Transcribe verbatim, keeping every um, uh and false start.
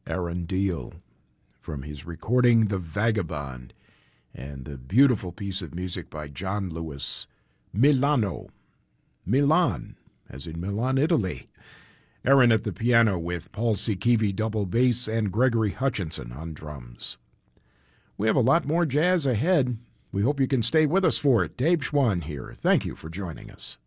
Aaron Deal, from his recording The Vagabond, and the beautiful piece of music by John Lewis, Milano, Milan, as in Milan, Italy. Aaron at the piano with Paul Sikivi double bass and Gregory Hutchinson on drums. We have a lot more jazz ahead. We hope you can stay with us for it. Dave Schwann here. Thank you for joining us.